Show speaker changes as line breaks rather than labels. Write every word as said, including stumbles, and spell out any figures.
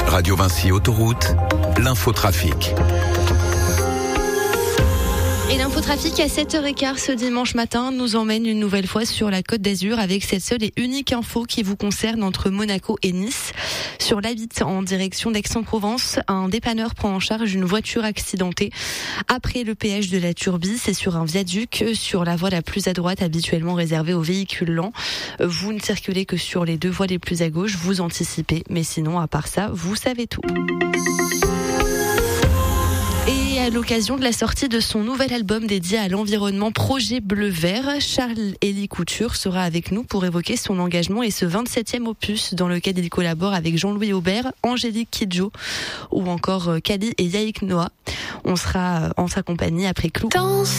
Radio Vinci Autoroute, l'infotrafic.
Et l'infotrafic à sept heures quinze ce dimanche matin nous emmène une nouvelle fois sur la Côte d'Azur avec cette seule et unique info qui vous concerne entre Monaco et Nice. Sur l'A huit en direction d'Aix-en-Provence, un dépanneur prend en charge une voiture accidentée après le péage de la Turbie. C'est sur un viaduc sur la voie la plus à droite, habituellement réservée aux véhicules lents. Vous ne circulez que sur les deux voies les plus à gauche, vous anticipez. Mais sinon, à part ça, vous savez tout. Et à l'occasion de la sortie de son nouvel album dédié à l'environnement Projet Bleu-Vert, Charles-Élie Couture sera avec nous pour évoquer son engagement et ce vingt-septième opus dans lequel il collabore avec Jean-Louis Aubert, Angélique Kidjo ou encore Kali et Yaïk Noah. On sera en sa compagnie après Clou.